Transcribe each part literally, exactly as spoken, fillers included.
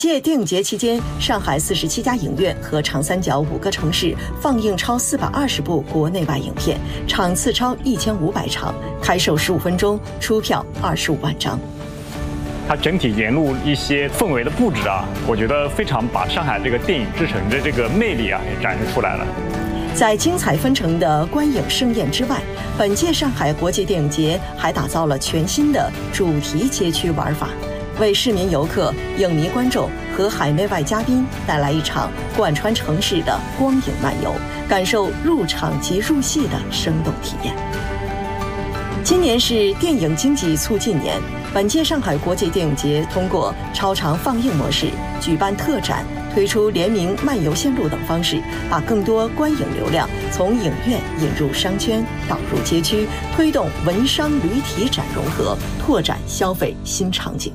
届电影节期间，上海四十七家影院和长三角五个城市放映超四百二十部国内外影片，场次超一千五百场，开售十五分钟，出票二十五万张。 它整体沿路一些氛围的布置啊，我觉得非常把上海这个电影之城的这个魅力啊也展示出来了。 在精彩纷呈的观影盛宴之外，本届上海国际电影节还打造了全新的主题街区玩法。为市民游客、影迷观众和海内外嘉宾带来一场贯穿城市的光影漫游，感受入场即入戏的生动体验。今年是电影经济促进年，本届上海国际电影节通过超长放映模式、举办特展、推出联名漫游线路等方式，把更多观影流量从影院引入商圈，导入街区，推动文商旅体展融合，拓展消费新场景。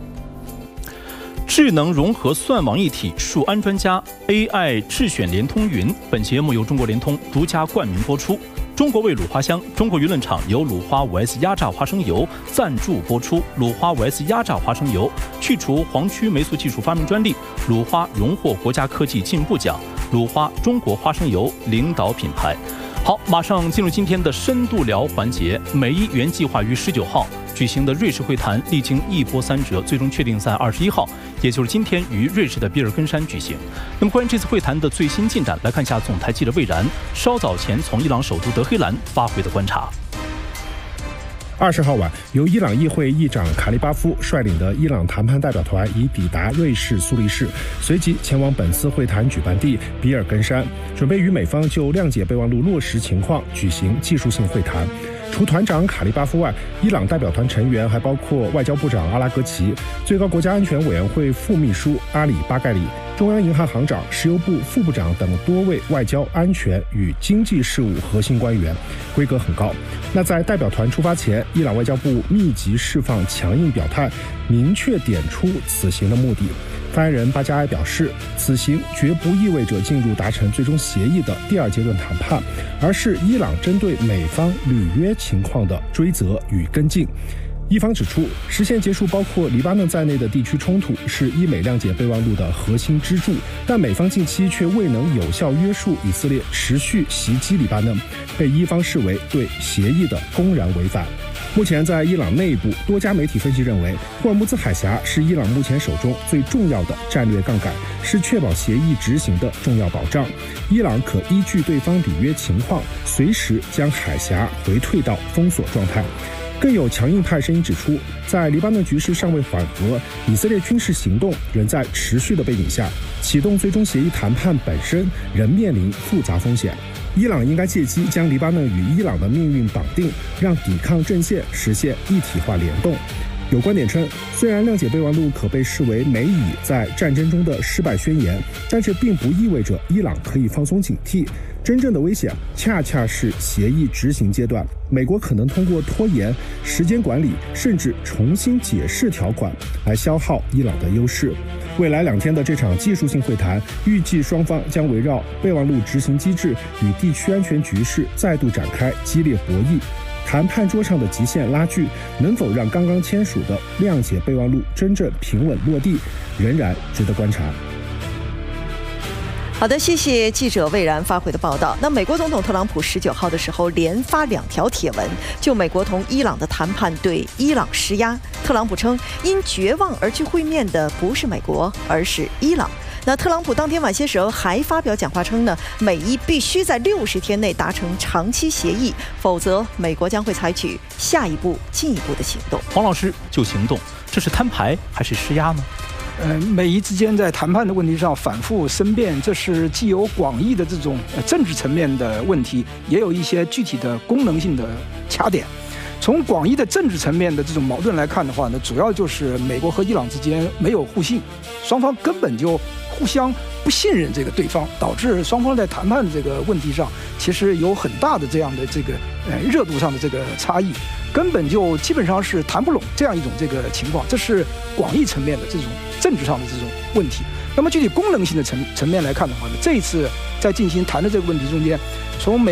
智能融合算网一体，数安专家 A I 智选联通云。本节目由中国联通独家冠名播出。中国味卤花香，中国舆论场由鲁花 五 S 压榨花生油赞助播出。鲁花 五 S 压榨花生油去除黄曲霉素技术发明专利，鲁花荣获国家科技进步奖，鲁花中国花生油领导品牌。好，马上进入今天的深度聊环节。美伊原计划于十九号举行的瑞士会谈，历经一波三折，最终确定在二十一号，也就是今天于瑞士的比尔根山举行。那么，关于这次会谈的最新进展，来看一下总台记者魏然稍早前从伊朗首都德黑兰发回的观察。 二十号晚，由伊朗议会议长卡利巴夫率领的伊朗谈判代表团已抵达瑞士苏黎世，随即前往本次会谈举办地比尔根山，准备与美方就谅解备忘录落实情况举行技术性会谈。除团长卡利巴夫外，伊朗代表团成员还包括外交部长阿拉格齐、最高国家安全委员会副秘书阿里巴盖里、中央银行行长、石油部副部长等多位外交、安全与经济事务核心官员，规格很高。那在代表团出发前，伊朗外交部密集释放强硬表态，明确点出此行的目的。发言人巴加埃表示，此行绝不意味着进入达成最终协议的第二阶段谈判，而是伊朗针对美方履约情况的追责与跟进。伊方指出，实现结束包括黎巴嫩在内的地区冲突是伊美谅解备忘录的核心支柱，但美方近期却未能有效约束以色列持续袭击黎巴嫩，被伊方视为对协议的公然违反。目前在伊朗内部，多家媒体分析认为，霍尔木兹海峡是伊朗目前手中最重要的战略杠杆，是确保协议执行的重要保障。伊朗可依据对方履约情况，随时将海峡回退到封锁状态。更有强硬派声音指出，在黎巴嫩局势尚未缓和、以色列军事行动仍在持续的背景下，启动最终协议谈判本身仍面临复杂风险。伊朗应该借机将黎巴嫩与伊朗的命运绑定，让抵抗阵线实现一体化联动。有观点称，虽然谅解备忘录可被视为美以在战争中的失败宣言，但这并不意味着伊朗可以放松警惕。真正的危险恰恰是协议执行阶段，美国可能通过拖延、时间管理，甚至重新解释条款来消耗伊朗的优势。未来两天的这场技术性会谈，预计双方将围绕备忘录执行机制与地区安全局势再度展开激烈博弈。谈判桌上的极限拉锯，能否让刚刚签署的谅解备忘录真正平稳落地，仍然值得观察。 好的，谢谢记者魏然发回的报道。那美国总统特朗普十九号的时候连发两条帖文，就美国同伊朗的谈判对伊朗施压。特朗普称，因绝望而去会面的不是美国，而是伊朗。那特朗普当天晚些时候还发表讲话称呢，美伊必须在六十天内达成长期协议，否则美国将会采取下一步进一步的行动。 黄老师，就行动，这是摊牌还是施压呢？ 呃，美伊之间在谈判的问题上反复申辩，这是既有广义的这种政治层面的问题，也有一些具体的功能性的卡点。从广义的政治层面的这种矛盾来看的话呢，主要就是美国和伊朗之间没有互信，双方根本就互相不信任这个对方，导致双方在谈判这个问题上其实有很大的这样的这个呃热度上的这个差异，根本就基本上是谈不拢这样一种这个情况，这是广义层面的这种政治上的这种问题。那么具体功能性的层层面来看的话呢，这一次在进行谈的这个问题中间，从美